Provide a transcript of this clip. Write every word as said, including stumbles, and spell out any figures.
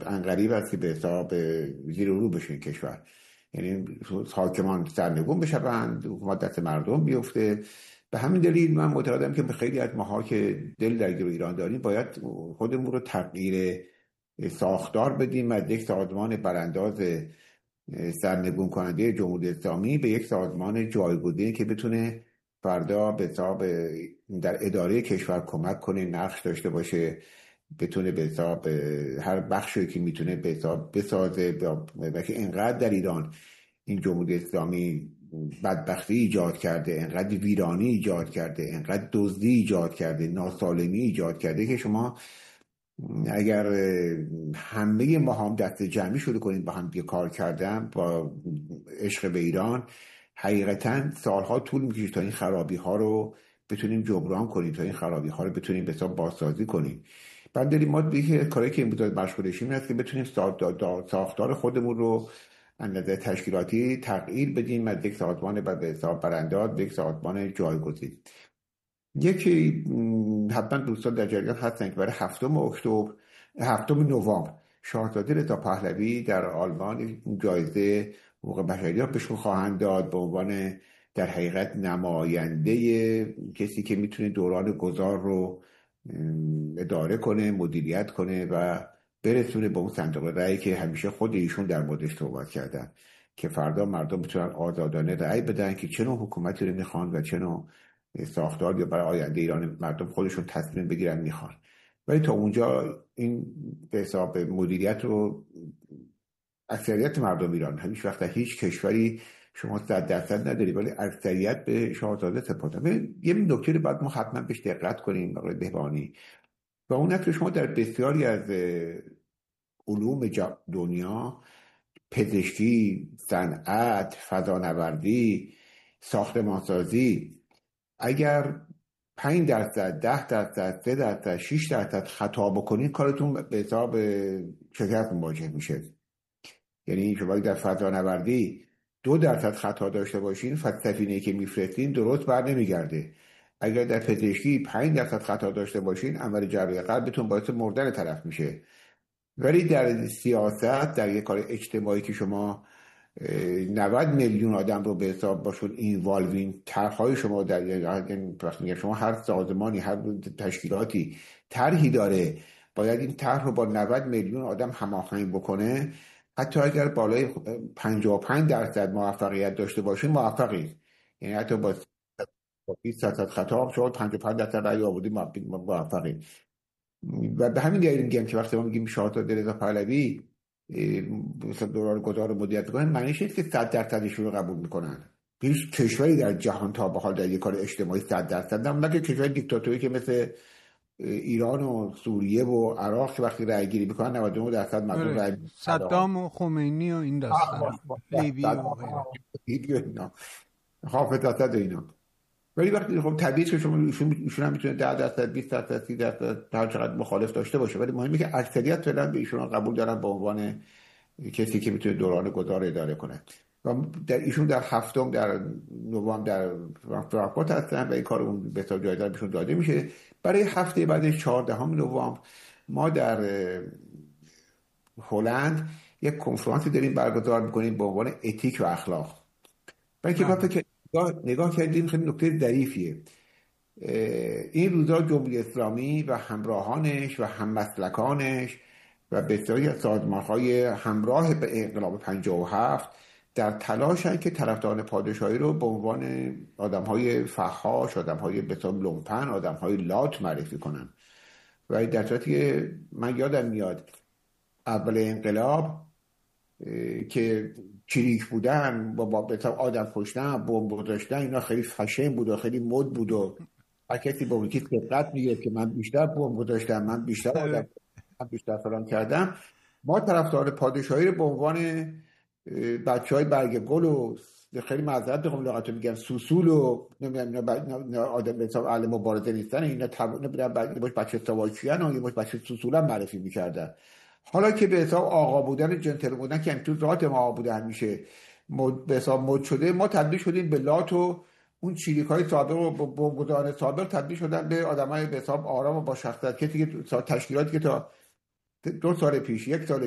عنقریب است که به حساب زیر و رو بشه این کشور. یعنی حاکمان سرنگون بشوند، حکومت دست مردم بیفته. به همین دلیل من معتقدم که به خیلی از ماها که دل در گروه ایران داریم باید خودمون رو تغییر ساختار بدیم از یک سازمان برانداز سرنگون کننده جمهوری اسلامی به یک سازمان جایگزین که بتونه فردا به حساب در اداره کشور کمک کنه، نقش داشته باشه، بتونه به حساب هر بخشی که میتونه به حساب بسازه. و که اینقدر در ایران این جمهوری اسلامی بدبختی ایجاد کرده، اینقدر ویرانی ایجاد کرده، اینقدر دزدی ایجاد کرده، ناسالمی ایجاد کرده که شما اگر همه ما هم دست جمعی شروع کنیم با هم کار کردن با عشق به ایران، حقیقتا سالها طول میکشه تا این خرابی ها رو بتونیم جبران کنیم، تا این خرابی ها رو بتونیم به حساب بازسازی کنیم. بعد داریم ما دیگه کاری که امروز مشغولشیم این است که بتونیم ساختار خودمون رو از نظر تشکیلاتی تغییر بدیم از یک سازمان به حساب برانداز به یک سازمان جایگزین. یکی حتما دوستان در جریان هستن که برای هفتم اکتبر هفتم نوامبر شاهزاده رضا پهلوی در آلمان جایزه حقوق بشری را بهشون خواهند داد به عنوان در حقیقت نماینده کسی که میتونه دوران گذار رو اداره کنه، مدیریت کنه و برسونه به اون صندوق رأی که همیشه خود ایشون در موردش صحبت کردن که فردا مردم بتونن آزادانه رأی بدن که چه نوع حکومتی رو میخوان و چه نوع ساختار یا برای آینده ایران مردم خودشون تصمیم بگیرن میخوان. ولی تا اونجا این به حساب مدیریت رو اکثریت مردم ایران، هیچ وقت هیچ کشوری شما صد درصد نداری ولی اکثریت به شاهزاده سپردن. یه نکته رو باید ما حتما بهش دقت کنیم آقای بهبانی، و اون که شما در بسیاری از علوم دنیا، پزشکی، صنعت، فضانوردی، ساختمانسازی، اگر پنج درصد، ده درصد، سه درصد، شش درصد خطا بکنید کارتون به حساب شکست مواجه میشه. یعنی شما در فضانوردی دو درصد خطا داشته باشین، سفینه‌ای که میفرستین درست بر نمیگرده. اگر در پزشکی پنج درصد خطا داشته باشین، عمل جراحی قلبتون باعث مردن طرف میشه. ولی در سیاست، در یک کار اجتماعی که شما نود میلیون آدم رو به حساب باشون اینوالوین، طرح‌های شما در شما هر سازمانی، هر تشکیلاتی طرحی داره، باید این طرح رو با نود میلیون آدم هماهنگ بکنه. حتی اگر بالای پنجاه و پنج درصد موفقیت داشته باشین موفقی، یعنی حتی با بیست درصد خطا شما پنجاه و پنج درصد رأی آوردید موفقی. و به همین دلیل میگم که وقتی ما میگیم شاهزاده رضا پهلوی مثلا دوران گذار مدیریت میکنن، معنیش نیست که صد درصدشون رو قبول میکنن. هیچ کشوری در جهان تا به حال در یک کار اجتماعی صد درصد، نه که کشور دیکتاتوری که مثل ایران و سوریه و عراق که وقتی رأی گیری میکنن نود و نه درصد مردم رأی میدن، صدام و خمینی و این داستان، لیبی و غیره، حافظ اسد و اینا. ولی وقتی خب طبیعیه که شما ایشون هم میتونه ده درصد، بیست درصد، سی درصد هر چقدر مخالف داشته باشه، ولی مهمه که اکثریت فعلا به ایشون قبول دارن به عنوان کسی که میتونه دوران گذار اداره کنه. و در ایشون در هفتم در نوامبر در فرانکفورت هستن و این کار اون به حساب جایزه بهشون داده میشه. برای هفته بعدش چهاردهم نوامبر ما در هلند یک کنفرانسی داریم برگزار میکنیم به عنوان اتیک و اخلاق. برای که وقتی که نگاه کردیم خیلی نکته ظریفیه. این روزا جمهوری اسلامی و همراهانش و هممسلکانش و بسیاری از سازمان‌های همراه به انقلاب پنجاه و هفت در تلاشن که طرفداران پادشاهی رو به عنوان آدم‌های فحاش، آدم‌های بسیار لومپن، آدم‌های لات معرفی کنن. و در صورتی که من یادم میاد اول انقلاب که چریک بودن با با به آدم کشتن، بمب گذاشتن، اینا خیلی فشن بود و خیلی مد بود و هر کسی با اون کسی دقت میگرفت که من بیشتر بمب گذاشتم، من بیشتر آدم من بیشتر فلان کردم. ما طرفدار پادشاهی رو به عنوان بچهای برگ گل و خیلی معذرت بخوام لغتو میگم سوسول و نمیدونم اینا آدم به حساب اهل مبارزه نیستن، اینا نمیدونم باش بچه سواکیان و باش بچه سوسولن معرفی میکردن. حالا که به حساب آقا بودن، جنتل بودن که تو ذات ما آقا بوده همیشه به حساب مد شده، ما تبدیل شدیم به لات و اون چریک‌های سابق و بمبگذاران سابق تبدیل شدن به آدمای به حساب آرام و با شخصیت که تشکیلاتی که تا دو سال پیش یک سال